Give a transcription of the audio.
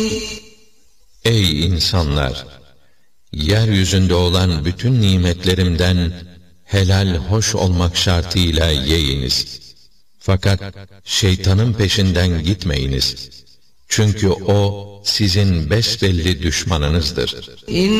Ey insanlar! Yeryüzünde olan bütün nimetlerimden helal hoş olmak şartıyla yiyiniz. Fakat şeytanın peşinden gitmeyiniz. Çünkü o sizin besbelli düşmanınızdır.